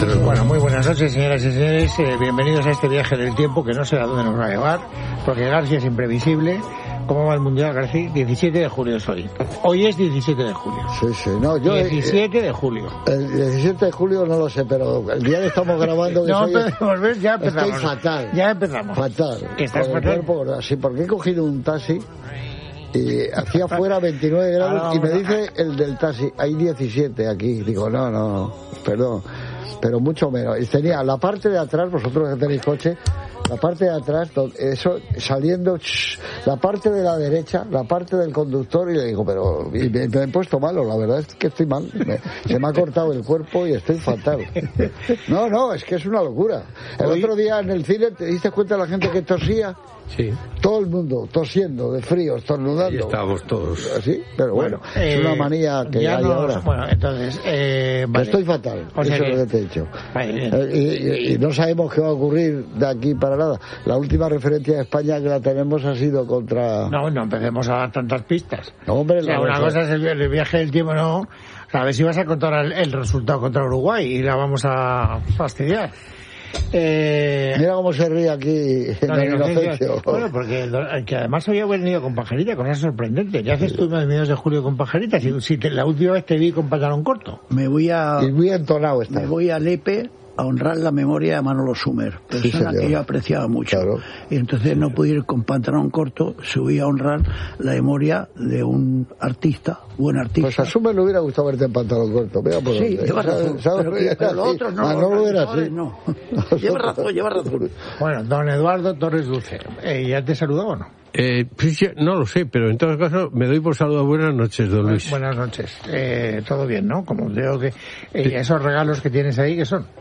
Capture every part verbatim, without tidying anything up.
luego. Bueno, muy buenas noches, señoras y señores. Eh, bienvenidos a este viaje del tiempo que no sé a dónde nos va a llevar, porque García es imprevisible. ¿Cómo va el Mundial, García? diecisiete de julio es hoy. Hoy es diecisiete de julio. Sí, sí. No, yo, diecisiete de julio. El diecisiete de julio no lo sé, pero el día que estamos grabando... Que no soy, podemos ver, ya empezamos. Estoy fatal. Ya empezamos. Fatal. ¿Que estás Con el fatal? cuerpo, sí, porque he cogido un taxi y hacía fuera veintinueve grados Ahora y me vamos a- dice el del taxi, hay diecisiete aquí. Digo, no, no, perdón, pero mucho menos. Y tenía la parte de atrás, vosotros que tenéis coche, la parte de atrás, eso saliendo, shh, la parte de la derecha, la parte del conductor, y le digo, pero y me, me he puesto malo, la verdad es que estoy mal, me- se me ha cortado el cuerpo y estoy fatal. No, no, es que es una locura. El Hoy- otro día en el cine, ¿te diste cuenta de la gente que tosía? Sí, Todo el mundo tosiendo, de frío, ahí estornudando. estábamos todos. Así, pero bueno, es eh, una manía que ya hay nos- ahora. Bueno, entonces, eh, vale. Estoy fatal, O sea eso que- es lo que te he dicho. Vale, bien. Eh, y, y- y no sabemos qué va a ocurrir de aquí para nada. La última referencia de España que la tenemos ha sido contra... No, no empecemos a dar tantas pistas. No, hombre, O sea, la una refer- cosa es el, el viaje del tiempo, no. O sea, a ver si vas a contar el, el resultado contra Uruguay y la vamos a fastidiar. Eh, Mira cómo se ríe aquí en no, la el inocencia- inocencio. Bueno, porque el- que además había venido con pajarita, cosa sorprendente. Ya haces tú en el mes de julio con pajarita, si, si te- la última vez te vi con pantalón corto. Me voy a Y muy entonado está. me voy a Lepe a honrar la memoria de Manolo Sumer, persona señor. que yo apreciaba mucho. Claro. Y entonces no pude ir con pantalón corto, subí a honrar la memoria de un artista, buen Pues artista. a Sumer le hubiera gustado verte en pantalón corto. Mira por Sí, dónde. lleva razón, ¿Sabes? pero, que- Era pero los así. otros no, Manolo los era así. organizadores no. Lleva razón, lleva razón. Bueno, don Eduardo Torres Dulce, eh, ¿ya te saludó o no? Eh, pues ya- no lo sé, pero en todo caso me doy por saludado. Buenas noches, don Luis. Buenas noches. Eh, todo bien, ¿no? Como veo que eh, esos regalos que tienes ahí, ¿qué son?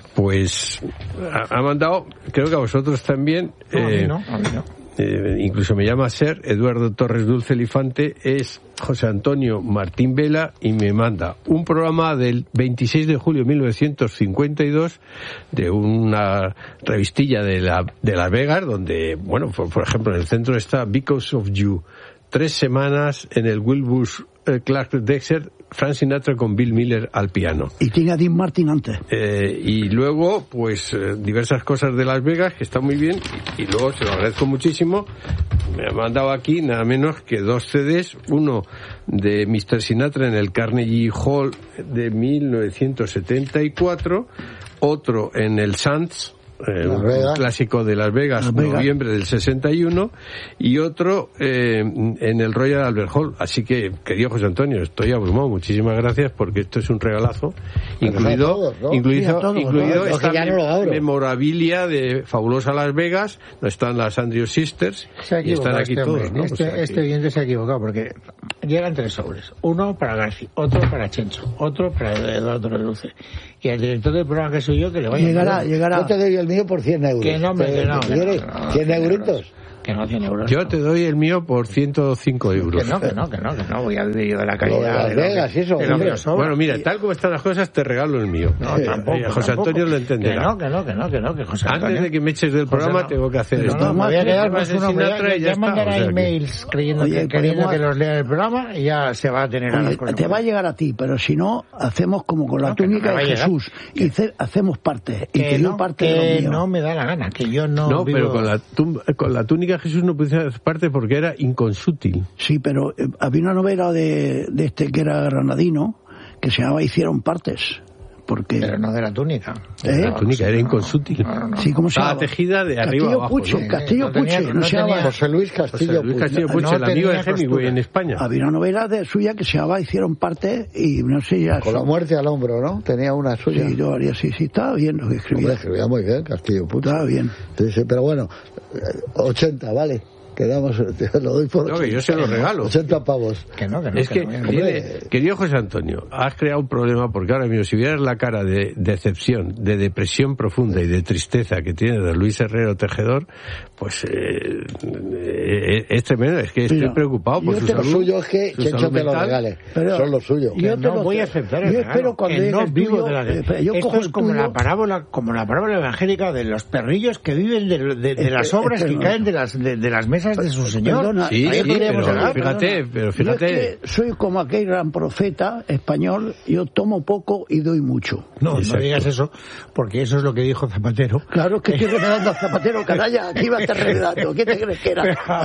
Pues ha, ha mandado, creo que a vosotros también. No, a mí eh, no, a mí no. eh, incluso me llama Ser Eduardo Torres Dulce Elifante, es José Antonio Martín Vela, y me manda un programa del veintiséis de julio de mil novecientos cincuenta y dos de una revistilla de, la, de Las Vegas, donde, bueno, por, por ejemplo, en el centro está Because of You, tres semanas en el Wilbur eh, Clark Dexter, Frank Sinatra con Bill Miller al piano. Y tiene a Dean Martin antes. Eh, y luego, pues, eh, diversas cosas de Las Vegas, que está muy bien, y, y luego se lo agradezco muchísimo. Me ha mandado aquí nada menos que dos C Ds, uno de mister Sinatra en el Carnegie Hall de mil novecientos setenta y cuatro, otro en el Sands, eh, Las un Vegas. clásico de Las Vegas, Las Vegas. noviembre del sesenta y uno, y otro eh, en el Royal Albert Hall. Así que, querido José Antonio, estoy abrumado. Muchísimas gracias, porque esto es un regalazo, Pero incluido, a todos, ¿no? incluido, Sí, a todos, incluido ¿no? esta Que ya no lo abro. memorabilia de Fabulosa Las Vegas, donde están las Andrews Sisters, Se ha y están equivocado aquí este todos, hombre. ¿no? Este, O sea que- este oyente se ha equivocado porque llegan tres sobres. Uno para García, otro para Chencho, otro para Eduardo Torres Dulce. Y el director del programa, que soy yo, que le vaya Llegará, a... llegará. Yo te doy el mío por cien euros. Que no, hombre, ¿Te- que no, te que quieres? no, no, ¿cien cien euritos? Que no, cien euros. Yo no. te doy el mío por ciento cinco euros. Que no, que no, que no, que no. Voy a vivir yo de la Lo de calidad. Las de lo que- Vegas, eso, de lo que hombre. os sobra. Bueno, mira, tal como están las cosas, te regalo el mío. No, Eh, tampoco, eh, José tampoco. Antonio lo Que entenderá. no, que no, que no, que no, que José Antes Antonio... de que me eches del José, programa, no. tengo que hacer No, esto. no, me voy a quedar Más pues de uno, ya, Sinatra y ya, ya mandará está, o sea que- emails creyendo, Oye, que, creyendo podemos- que los lea el programa y ya se va a tener a Oye, las cosas. te va a llegar a ti, pero si no, hacemos como con la No, que no túnica me va de a llegar. Jesús. Y ce- hacemos parte. Y Que te dio no, parte de lo que mío. no me da la gana, que yo no, No, vivo- pero con la, tum- con la túnica Jesús no pude hacer parte porque era inconsútil. Sí, pero eh, había una novela de, de este que era granadino que se llamaba Hicieron partes. Porque... Pero no de la túnica. ¿Eh? La túnica era inconsútil. No, no, no. Sí, ¿cómo se Estaba llama? tejida de arriba Castillo abajo, Puche, ¿no? Castillo No tenía- Puche, no, no se llama... tenía- José Luis José Castillo. Luis Puig. Castillo no Puche, el amigo tenía de Hemingway costura. en España. Había una novela de suya que se llamaba Hicieron parte y no sé ya... Con la muerte al hombro, ¿no? Tenía una suya. Sí, yo haría sí, sí, estaba bien lo que escribía. Hombre, escribía muy bien, Castillo Puig. Estaba bien. Sí, sí, pero bueno, eh, ochenta, vale. Quedamos, te lo doy por No, ochenta. que yo se lo regalo. ochenta pavos. Que no, que no. Es que, no, tiene- querido José Antonio, has creado un problema porque ahora mismo, si vieras la cara de decepción, de depresión profunda y de tristeza que tiene don Luis Herrero Tejedor, pues eh, eh, es tremendo. Es que estoy Mira, preocupado por yo su te Lo salud. suyo es que su Chencho salud te lo mental. regale. Pero- Son lo suyo. Yo te no lo- voy a aceptar el yo regalo, espero cuando que llegue no el vivo tuyo, de la eh, yo esto cojo es el como tuyo. la parábola como la parábola evangélica de los perrillos que viven de, de- de Este- las obras este que no. caen de las de, de las mesas cosas de su señor. Perdona, Sí, Ahí sí, podríamos pero llegar. fíjate, pero Yo fíjate. es que soy como aquel gran profeta español, yo tomo poco y doy mucho. No, Exacto. no digas eso, porque eso es lo que dijo Zapatero. Claro, es que estoy remedando a Zapatero, canalla, aquí va a estar remedando. ¿Qué te crees que era?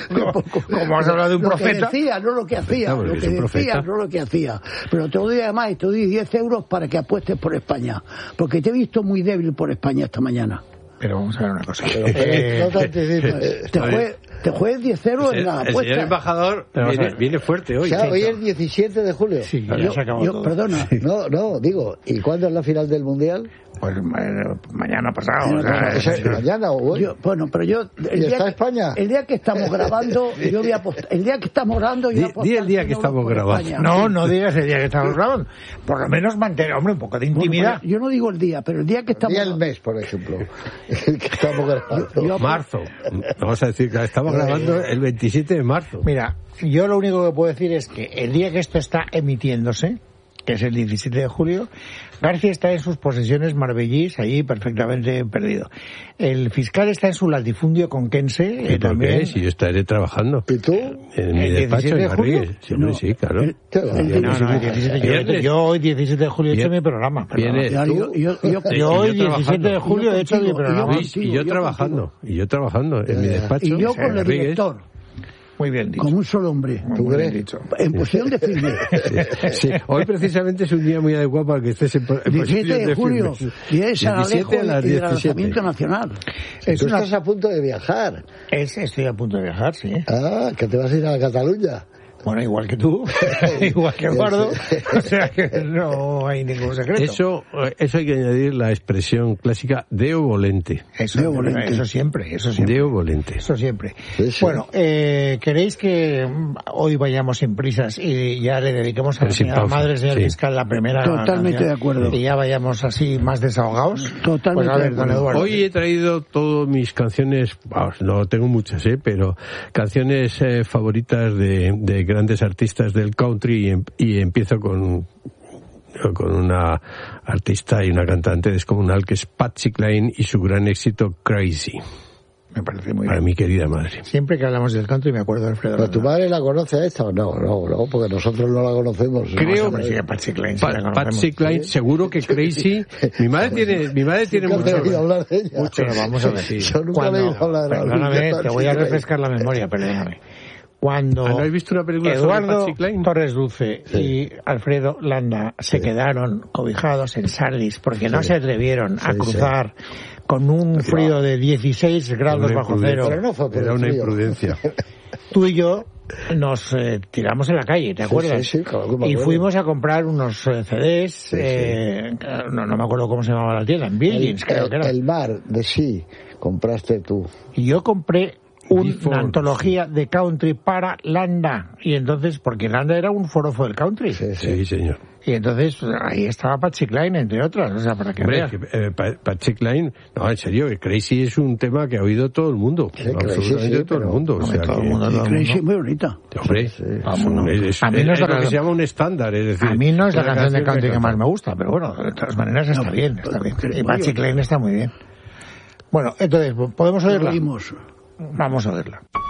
Como has hablado de un lo profeta. Que decía, no lo que hacía. No, porque lo es que un decía, profeta. no lo que hacía. Pero te doy además, y te doy diez euros para que apuestes por España. Porque te he visto muy débil por España esta mañana. Pero vamos a ver una cosa. Pero, Eh, no te anticipes. Te juegues, te juegues diez euros El, en la el señor apuesta. embajador Pero vamos a viene, ver. viene fuerte hoy. O sea, hoy es diecisiete de julio. sí, ya Yo, se acabó yo- todo. perdona, No, no, digo, ¿y cuándo es la final del Mundial? Pues eh, mañana pasado. Mañana o sea, pasado. ¿Eso es sí. mañana o hoy? yo- bueno, pero yo... El ¿Y está que, España? El día que estamos grabando, yo voy a apostar. El día que estamos grabando, yo Di- voy a apostar di el día cien que euros estamos por grabando. España. No, no digas el día que estamos grabando. Por lo menos mantener, hombre, un poco de Bueno, intimidad. pero yo no digo el día, pero el día que estamos... Día el mes, por ejemplo. El que estamos grabando. Yo- Marzo. Vamos a decir que estamos grabando el veintisiete de marzo. Mira, yo lo único que puedo decir es que el día que esto está emitiéndose, que es el diecisiete de julio, García está en sus posesiones marbellís, allí perfectamente perdido. El fiscal está en su latifundio conquense, ¿Y eh, por también. qué? Si yo estaré trabajando ¿Y tú? en mi ¿El despacho diecisiete de en julio? Garrigues. Sí, hombre, No. sí, claro. El- ¿Qué va? el- No, no, el diecisiete, yo, Viernes. yo hoy diecisiete de julio he hecho Vier- mi programa. perdona. Viernes. Ya, yo- yo- yo- Sí, Yo hoy y yo diecisiete de trabajando. julio he hecho mi contigo, y yo programa. Luis, y contigo, yo yo trabajando, y yo trabajando en mi despacho. Y yo en con el Garrigues. director, Muy bien dicho. como un solo hombre, ¿Tú Muy bien crees? dicho. en posición de firme. Sí, hoy precisamente es un día muy adecuado para que estés en, en posición diecisiete de julio, firme. día de San Alejo diecisiete a y las del diecisiete. lanzamiento nacional. Es Tú una- estás a punto de viajar. es- estoy a punto de viajar, sí. Ah, que te vas a ir a Cataluña. Bueno, igual que tú, igual que Eduardo, o sea que no hay ningún secreto. Eso, eh, eso hay que añadir la expresión clásica deo volente. Eso, Deo volente. eso siempre, eso siempre. Deo volente. Eso siempre. Sí, sí. Bueno, eh, ¿queréis que mm, hoy vayamos sin prisas y ya le dediquemos a la Pero sin señora pausa, madre, señor sí. fiscal, la primera Totalmente canción? de acuerdo. Y ya vayamos así más desahogados. Totalmente Pues a ver, de don acuerdo. Eduardo. Hoy he traído todas mis canciones, vamos, no tengo muchas, ¿eh? Pero canciones eh, favoritas de, de grandes artistas del country y, em- y empiezo con con una artista y una cantante descomunal que es Patsy Cline y su gran éxito Crazy, Me parece muy para bien. mi querida madre. Siempre que hablamos del canto y me acuerdo de Alfredo. ¿Pero tu Landa. madre la conoce a esta o no? No, no, porque nosotros no la conocemos. Creo- Hombre, sí, a Patsy Cline, sí Pa- la conocemos. Patsy Cline, seguro que Crazy. Mi madre tiene, mi madre tiene Nunca mucho. he oído hablar de ella. Pero vamos a ver. Sí. Yo nunca Cuando- he oído hablar de Perdóname, de te voy a Patsy Cline. refrescar la memoria, perdóname. Cuando Ah, ¿no has visto una película sobre Eduardo Patsy Cline? Torres Dulce y Alfredo Landa se quedaron cobijados en Sardis porque no se atrevieron a Sí, cruzar con un frío de dieciséis grados Una bajo imprudencia. cero, Pero no fue por Era el una frío. imprudencia. tú y yo nos eh, tiramos en la calle, ¿te Sí, acuerdas? sí, sí, claro que me y acuerdo. fuimos a comprar unos eh, C Ds, eh, no, no me acuerdo cómo se llamaba la tienda, en El, Virgins creo el- que era. el mar de sí compraste tú. Y yo compré un- Before, una antología de country para Landa. Y entonces, porque Landa era un forofo del country. Sí, sí. Sí, señor. Y entonces ahí estaba Patsy Cline, entre otras. O sea, para que Hombre, veas. que, eh, Pa- Patsy Cline, no, en serio, que Crazy es un tema que ha oído todo el mundo. Sí, absolutamente Crazy, sí, todo el pero- mundo. O Hombre, sea, todo el que- mundo, todo el Crazy, mundo. muy bonita. Hombre, Sí. Vámonos. es, es- A mí no es es lo la- que se llama un estándar, es decir... A mí no es la una canción de que country que más canta. me gusta, pero bueno, de todas maneras está No, bien, está bien. pero- Y Patsy Cline está muy bien. Bueno, entonces, ¿podemos Lo oírla? oímos. Vamos a oírla.